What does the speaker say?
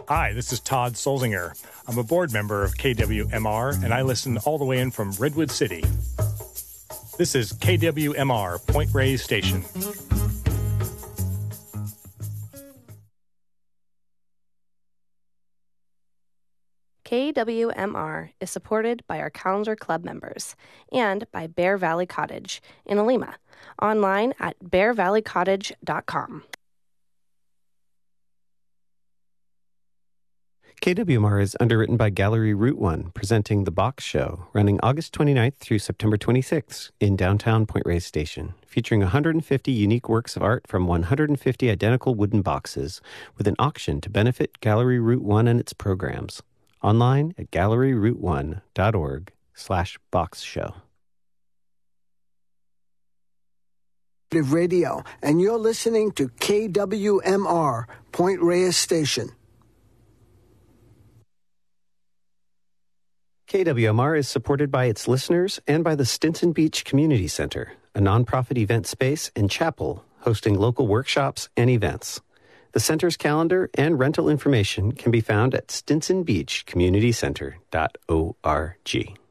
Hi, this is Todd Solzinger. I'm a board member of KWMR, and I listen all the way in from Redwood City. This is KWMR, Point Reyes Station. KWMR is supported by our Calendar Club members and by Bear Valley Cottage in Alima, online at bearvalleycottage.com. KWMR is underwritten by Gallery Route 1, presenting The Box Show, running August 29th through September 26th in downtown Point Reyes Station, featuring 150 unique works of art from 150 identical wooden boxes, with an auction to benefit Gallery Route 1 and its programs. Online at galleryroute1.org/boxshow. Radio, and you're listening to KWMR, Point Reyes Station. KWMR is supported by its listeners and by the Stinson Beach Community Center, a nonprofit event space and chapel hosting local workshops and events. The center's calendar and rental information can be found at stinsonbeachcommunitycenter.org.